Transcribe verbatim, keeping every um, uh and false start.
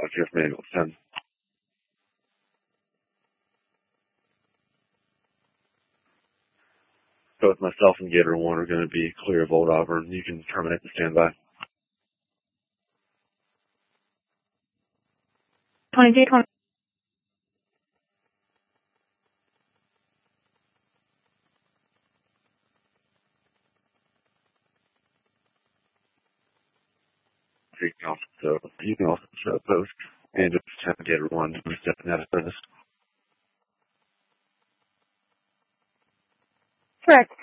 Watch here from Manual ten. Both myself and Gator one are going to be clear of Old Auburn. You can terminate the standby. twenty-two twenty. So you can also show post and just have Gator one to step in out of service. Correct.